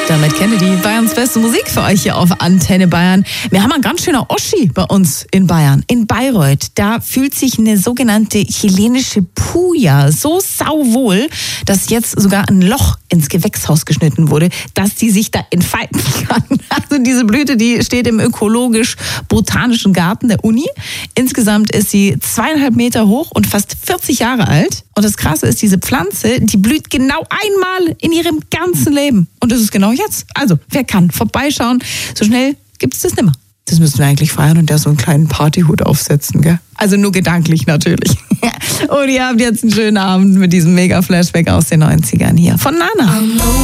Damit Kennedy, Bayerns beste Musik für euch hier auf Antenne Bayern. Wir haben einen ganz schöner Oschi bei uns in Bayern, in Bayreuth. Da fühlt sich eine sogenannte chilenische Puja so sauwohl, dass jetzt sogar ein Loch ins Gewächshaus geschnitten wurde, dass die sich da entfalten kann. Also diese Blüte, die steht im ökologisch-botanischen Garten der Uni. Insgesamt ist sie 2,5 Meter hoch und fast 40 Jahre alt. Und das Krasse ist, diese Pflanze, die blüht genau einmal in ihrem ganzen Leben. Und das ist genau jetzt. Also, wer kann vorbeischauen? So schnell gibt es das nimmer. Das müssen wir eigentlich feiern und da so einen kleinen Partyhut aufsetzen, gell? Also nur gedanklich natürlich. Und ihr habt jetzt einen schönen Abend mit diesem Mega-Flashback aus den 90ern hier von Nana.